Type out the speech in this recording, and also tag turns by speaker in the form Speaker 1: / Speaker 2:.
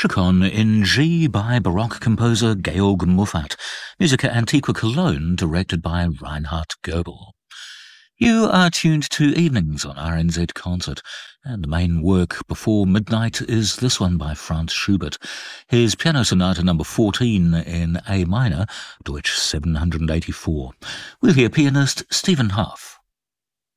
Speaker 1: Chaconne in G by Baroque composer Georg Muffat, Musica Antiqua Cologne directed by Reinhard Goebel. You are tuned to Evenings on RNZ Concert, and the main work before midnight is this one by Franz Schubert, his Piano Sonata No. 14 in A minor, Deutsch 784. We'll hear pianist Stephen Hough.